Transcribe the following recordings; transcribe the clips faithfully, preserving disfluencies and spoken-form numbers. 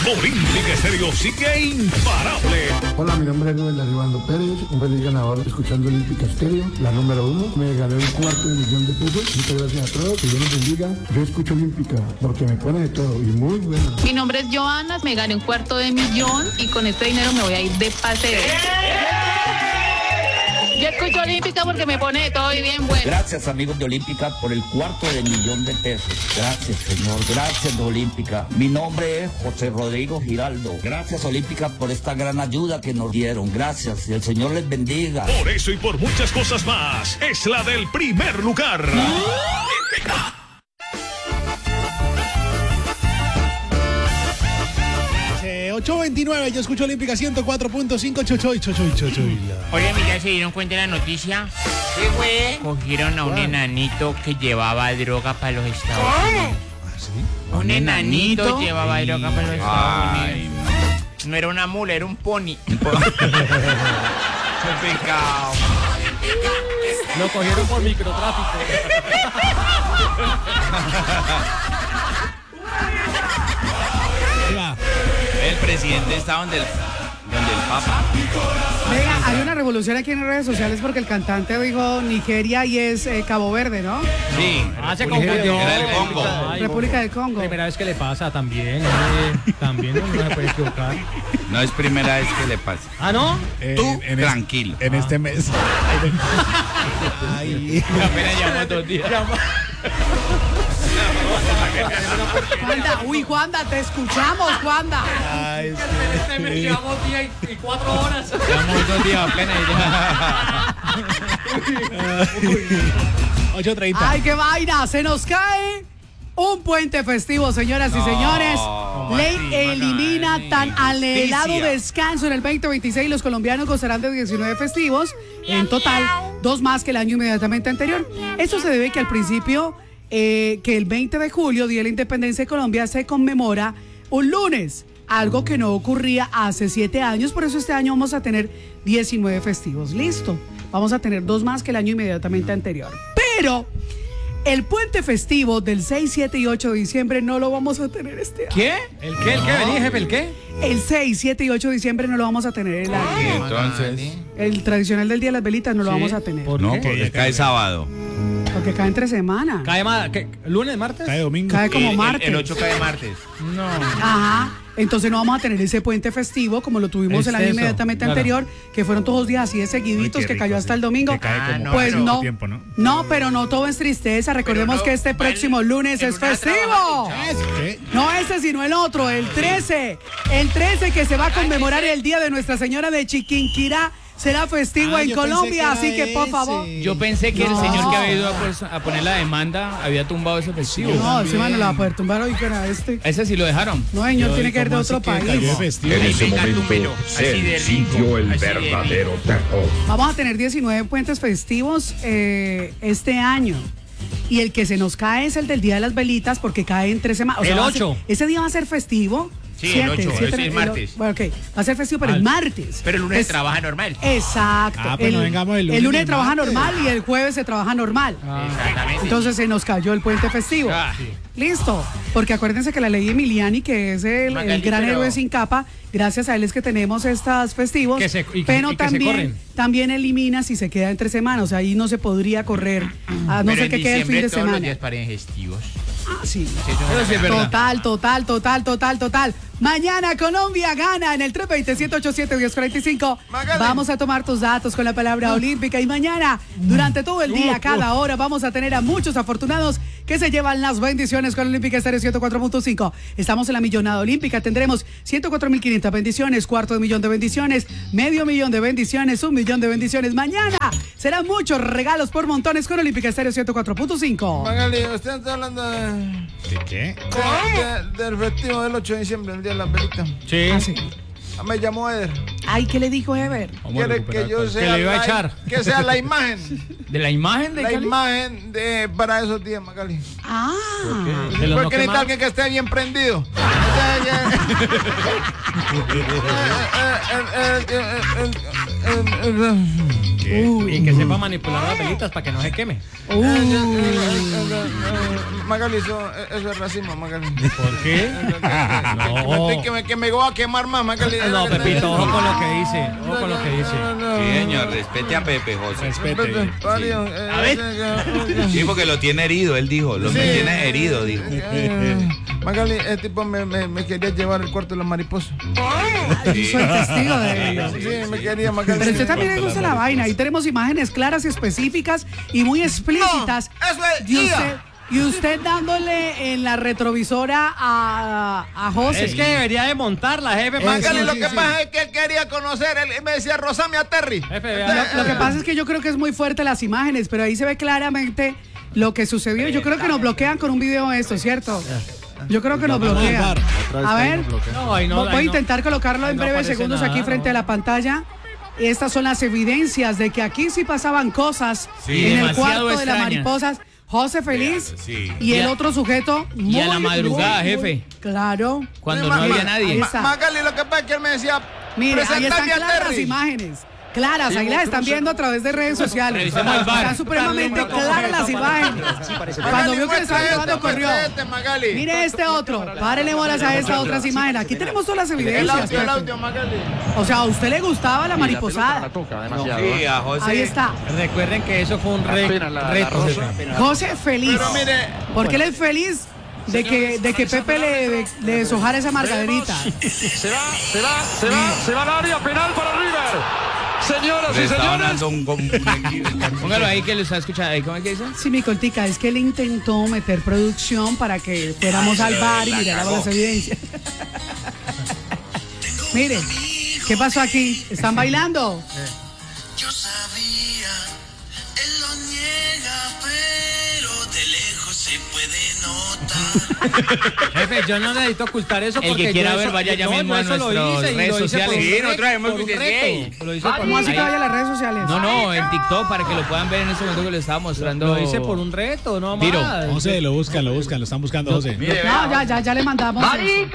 Olímpica Estéreo sigue imparable. Hola, mi nombre es Rubén Arribando Pérez, un feliz ganador escuchando Olímpica Estéreo, la número uno. Me gané un cuarto de millón de pesos. Muchas gracias a todos, que Dios los bendiga. Yo escucho Olímpica porque me pone de todo y muy bueno. Mi nombre es Joana, me gané un cuarto de millón y con este dinero me voy a ir de paseo. Yo escucho Olímpica porque me pone de todo y bien bueno. Gracias, amigos de Olímpica, por el cuarto de millón de pesos. Gracias, señor. Gracias, de Olímpica. Mi nombre es José Rodrigo Giraldo. Gracias, Olímpica, por esta gran ayuda que nos dieron. Gracias. Y el Señor les bendiga. Por eso y por muchas cosas más, es la del primer lugar. Olímpica. ocho veintinueve, yo escucho Olímpica ciento cuatro punto cinco, chochoy, chochoy, chochoy. Oye, mira, ¿se dieron cuenta de la noticia? ¿Qué güey? Cogieron a un enanito que llevaba droga para los Estados Unidos. ¿Ah, sí? Un enanito llevaba Ay, droga para los Estados ay, Unidos. No era una mula, era un pony. Qué pecado. Lo cogieron por microtráfico. El presidente está donde el, donde el Papa. Venga, hay una revolución aquí en redes sociales porque el cantante dijo Nigeria y es eh, Cabo Verde, ¿no? Sí, Ah, se confundió. era el Congo. Ay, República del Congo. Primera vez que le pasa también. eh, también no, no se puede equivocar. No es primera vez que le pasa. Ah, ¿no? Eh, Tú, en es- tranquilo. En este mes. Ay. Apenas llamó dos días. Juanda, uy, Juanda, te escuchamos, Juanda. Ay, Este mes llevamos día y, y cuatro horas. Llevamos dos días apenas y ya. ocho treinta. Ay, qué vaina, se nos cae un puente festivo, señoras y señores. Ley así, elimina Magali. tan anhelado Justicia. descanso en el veinte veintiséis. Los colombianos gozarán de diecinueve festivos, en total dos más que el año inmediatamente anterior. Esto se debe que al principio, eh, que el veinte de julio, Día de la Independencia de Colombia, se conmemora un lunes, algo que no ocurría hace siete años. Por eso este año vamos a tener diecinueve festivos. Listo, vamos a tener dos más que el año inmediatamente anterior. Pero el puente festivo del seis, siete y ocho de diciembre no lo vamos a tener este año. ¿Qué? ¿El qué? ¿El qué? Vení, jefe, ¿el qué? El seis, siete y ocho de diciembre no lo vamos a tener el año. Entonces, El tradicional del Día de las Velitas no lo Sí, vamos a tener. ¿por no, qué? porque cae sábado. Porque cae entre semana. Cae ma- ¿qué? ¿Lunes, martes? Cae domingo. Cae como El- martes. El ocho cae martes. No. Ajá. Entonces no vamos a tener ese puente festivo como lo tuvimos Es el año eso, inmediatamente claro. anterior, que fueron todos los días así de seguiditos, Ay, qué que cayó rico, hasta sí. el domingo. Que cae Ah, como no, Pues pero- no. tiempo, ¿no? No, pero no todo es tristeza. Recordemos no, que este va próximo en- lunes en es una festivo. trabajadita. ¿Qué? No ese, sino el otro, el trece. El trece que se va a conmemorar el Día de Nuestra Señora de Chiquinquirá. Será festivo Ah, en yo pensé Colombia, que era así que por ese. favor. Yo pensé que No. el señor que había ido a, pues, a poner la demanda había tumbado ese festivo. No, ese man no la va a poder tumbar hoy que era este. Ese sí lo dejaron. No, señor, Yo, tiene ¿y que ir de cómo otro así que país. cayó de festivo? En ese Venga, momento túmbelo. Así de se rico, sintió el así de verdadero terror. Vamos a tener diecinueve puentes festivos eh, este año. Y el que se nos cae es el del Día de las Velitas, porque cae en tres semanas. O sea, El va a ser- ocho. ese día va a ser festivo. Sí, el Siete, ocho, siete, ese es el- martes. Bueno, ok, va a ser festivo, pero el Al- martes. Pero el lunes Es- trabaja normal. Exacto. Ah, pues no vengamos el lunes el lunes ni trabaja martes. normal y el jueves se trabaja normal. Exactamente. Entonces se nos cayó el puente festivo. Ah, sí. Listo, porque acuérdense que la ley Emiliani, que es el, Magali, el gran pero- héroe sin capa, gracias a él es que tenemos estos festivos, Que se- y que- pero y que se también, corren. también elimina si se queda entre semanas, o sea, ahí no se podría correr, a no Pero ser en que quede el fin diciembre de todos los semana. días parecen festivos. Ah, sí. Sí, eso Pero sí es verdad. Total, total, total, total, total. Mañana Colombia gana en el tres veinte, ciento ochenta y siete, diez cuarenta y cinco. Vamos a tomar tus datos con la palabra olímpica y mañana, durante todo el día, cada hora, vamos a tener a muchos afortunados que se llevan las bendiciones con Olímpica Estéreo ciento cuatro punto cinco. Estamos en la millonada olímpica, tendremos ciento cuatro mil quinientas bendiciones, cuarto de millón de bendiciones, medio millón de bendiciones, un millón de bendiciones. Mañana serán muchos regalos por montones con Olímpica Estéreo ciento cuatro punto cinco. Magali, usted está hablando de, ¿De qué? de- del festivo del ocho de diciembre, el Día de las Velitas. Sí. Ah, sí. Ah, me llamó Eder. Ay, ¿qué le dijo Ever? Vamos a Quiere recuperar que yo todo. sea Que le iba a la- echar. que sea la imagen. ¿De la imagen de La Cali? imagen de para esos días, Magali. Ah. De los no Porque necesita quemados. alguien que esté bien prendido. O sea, que- Uy, y que sepa manipular las velitas para que no se queme. Magali, eso, eso es racismo, Magali. ¿Por qué? No. Que me, que me voy a quemar más, Magali. No, Pepito, ojo con lo que dice. Ojo con lo que dice. Sí, señor, respete a Pepe, José. Respete. A ver. Sí, porque lo tiene herido, él dijo. Lo Sí. tiene herido, dijo. Magali, el tipo me, me, me quería llevar al cuarto de los mariposas. Ay, soy testigo de ello. Sí, me quería, Magali. Pero usted también le gusta la vaina. Ahí tenemos imágenes claras y específicas y muy explícitas. No, eso es y, I A. usted, y usted dándole en la retrovisora a, a José. Es que debería de montarla, jefe. Magali, sí, lo sí, que sí. pasa es que él quería conocer. Él me decía, Rosame a Terry. Jefe, vea. Lo, lo que pasa es que yo creo que es muy fuerte las imágenes, pero ahí se ve claramente lo que sucedió. Yo creo que nos bloquean con un video de esto, ¿cierto? Yo creo que nos bloquean. A ver, No, ahí no, voy ahí a no. intentar colocarlo Ahí en no breves aparece segundos nada, aquí frente no. a la pantalla. Estas son las evidencias de que aquí sí pasaban cosas Sí, en el demasiado cuarto de las extrañas. mariposas. José Feliz Sí. y el Y a- otro sujeto. y a la muy, madrugada, muy, muy- jefe. Claro. Cuando Sí, no ma- había ma- nadie. ahí está. Magali, lo que pasa es que él me decía, Mire, ahí están presentame a claras las Terry. imágenes. Claras, ahí las están viendo a través de redes sociales. Revisemos el bar. Están supremamente claras las imágenes. Cuando vio que le estaba llevando, corrió. Este, Magali. Mire este otro. Párele bolas a estas otras imágenes. Aquí tenemos todas las El evidencias. audio, el audio, Magali. O sea, a usted le gustaba la mariposada. Sí, a José. Ahí está. Recuerden que eso fue un re- reto, jefe. José feliz. Pero mire, Porque él es feliz de que, de que Pepe le, de- le deshojara esa margarita. Se va, se va, se va, se va al área penal para River. Señoras Le y está señores. dando un, un equipo. Póngalo ahí que lo está escuchando. Ahí, ¿cómo es que dice? Sí, mi cortica, es que él intentó meter producción para que fuéramos al bar y miráramos las evidencias. Mire, ¿qué pasó aquí? ¿Están bailando? Yo sabía, él lo niega, pero de lejos se puede notar. Jefe, yo no necesito ocultar eso El porque que quiera yo ver, eso- vaya ya no, mismo yo a eso lo nuestras hice y redes lo hice por sociales. un Sí, reto, nosotros sabemos por que un usted es reto. gay. Lo hice por ¿Cómo un así que vaya a las redes sociales? No, no, en TikTok para que lo puedan ver en este momento que le estaba mostrando. Lo hice por un reto, no más. Tiro. José, lo buscan, lo buscan, lo están buscando, José. No, ya, ya, ya le mandamos. A ver.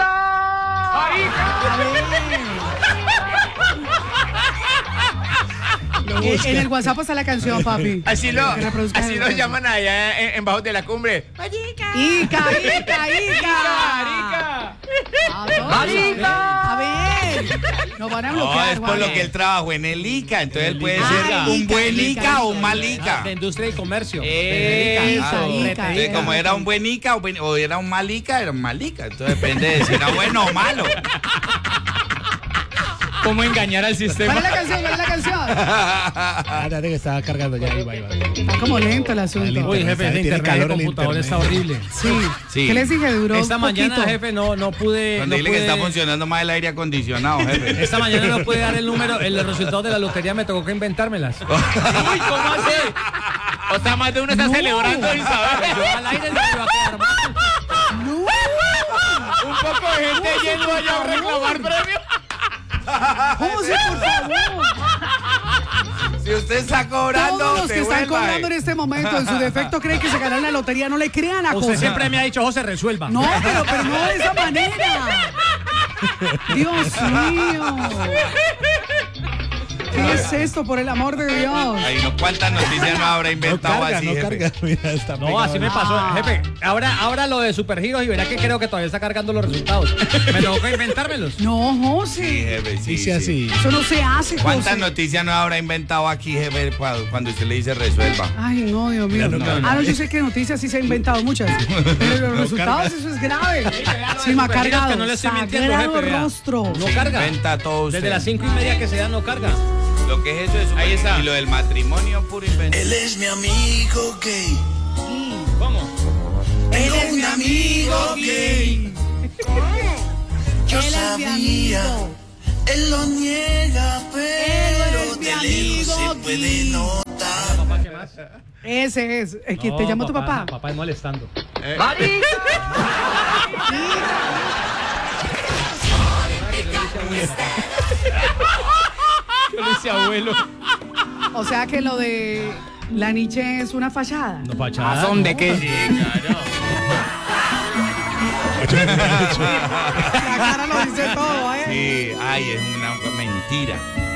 Eh, En el WhatsApp está la canción, papi. Así lo, Que reproduzcan así el lo WhatsApp. llaman allá en, en Bajos de la Cumbre. Ica, Ica, Ica. A ver. Nos van a No, bloquear, es por Juan. lo que él trabajó en el ICA. Entonces él puede Ah, ser el un ICA, buen el ICA ICA, o un mal Ah, ICA. de industria y comercio. Eh, Ica, ah, Ica, entonces, Ica. como era un buen ICA o, ben- o era un mal ICA, era un mal ICA. Entonces depende de si era bueno o malo. ¿Cómo engañar al ¿Cuál sistema? es la canción? ¿Cuál es la canción? Ah, espérate que estaba cargando ya, ahí va, ahí va. Está como lento el asunto. Uy, jefe, el Tiene internet calor del el computador internet. está horrible. Sí. Sí. ¿Qué les dije? Duró Esta un mañana, poquito. jefe, no, no pude. Cuando no dile que pude- está funcionando más el aire acondicionado, jefe. Esta mañana no pude dar el número, el resultado de la lotería, me tocó que inventármelas. Uy, ¿cómo así? O sea, más de uno está No. celebrando sin saber. Yo al aire no iba a quedar mal. No. Un poco de gente yendo allá a reclamar premio. José, por favor. Si usted está cobrando, Todos los que están devuelva, cobrando en eh. este momento, en su defecto, creen que se ganaron la lotería. No le crean a Usted José. siempre me ha dicho, José, resuelva. No, pero, pero no de esa manera. Dios mío. ¿Qué es esto, por el amor de Dios? Ay, no, ¿cuántas noticias no habrá No inventado carga, así, no jefe? carga. Mira, está No, pegado. así me pasó, jefe. Ahora, ahora lo de Supergiros y verá que creo que todavía está cargando los resultados. Me tocó que inventármelos. No, Sí, José. jefe, sí, Dice sí. así. Eso no se hace, ¿Cuántas José. noticias no habrá inventado aquí, jefe, cuando, cuando usted le dice resuelva? Ay, no, Dios mío. no, no. Ah, no, yo sé que noticias sí se han inventado muchas. Pero los resultados, eso es grave. Sí, me ha Supergiros cargado. que no le estoy mintiendo, Sagrado jefe, vea. rostro. No carga. Inventa todo usted. Desde las cinco y media que se da no carga. Lo que es eso es Ahí está. Y lo del matrimonio puro invento. Él es mi amigo gay. ¿Cómo? Él es mi amigo gay. Yo Él es mi sabía, amigo. él lo niega, pero es mi de lejos amigo se puede gay. notar. ¿Papá qué más? Ese es. El que No, te llama tu papá. Papá es molestando. Yo le decía abuelo. O sea que lo de la Nietzsche es una fachada. No fachada. ¿A dónde qué? Sí, claro. La cara lo dice todo, ¿eh? Sí, ay, es una mentira.